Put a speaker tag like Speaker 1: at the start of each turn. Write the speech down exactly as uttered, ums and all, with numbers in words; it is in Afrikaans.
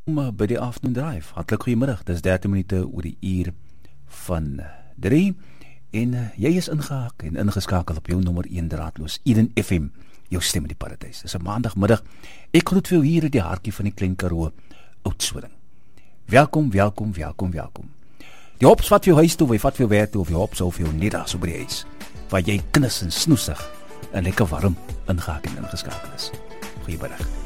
Speaker 1: By die Afternoon Drive. Hartlik goeiemiddag, dis dertien minute oor die uur van drie en uh, jy is ingehaak en ingeskakel op jou nommer een draadloos, Eden F M, jou stem in die paradys. Dis 'n maandagmiddag, ek groet vir jou hier in die hartjie van die Klein Karoo, Oudtshoorn. Welkom, welkom, welkom, welkom. Die hops wat vir jou huis toe, jy vat vir jou werk toe, of jy hops of jou net daar so by die huis, waar jy knus en snoesig en lekker warm ingehaak en ingeskakel is. Goeiemiddag.